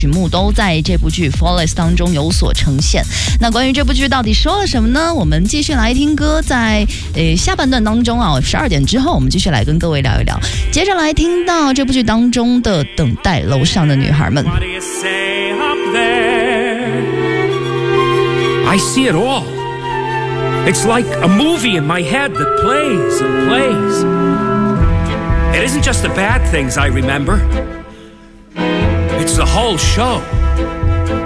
曲目都在这部剧《Flawless》当中有所呈现。那关于这部剧到底说了什么呢？我们继续来听歌，在下半段当中啊，12点之后，我们继续来跟各位聊一聊。接着来听到这部剧当中的《等待楼上的女孩们》。 I see it all. It's like a movie in my head that plays and plays. It isn't just the bad things I remember. It's the whole show.